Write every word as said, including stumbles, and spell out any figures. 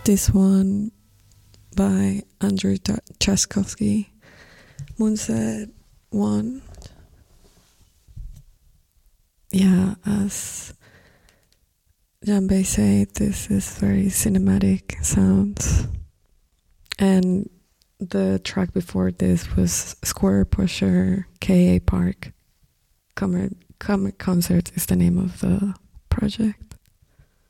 this one by Andrew Trzaskowski. Moonset one. Yeah, as Janbei said, this is very cinematic sounds. And the track before this was Square Pusher K A Park. Comet, Comet Concert is the name of the project.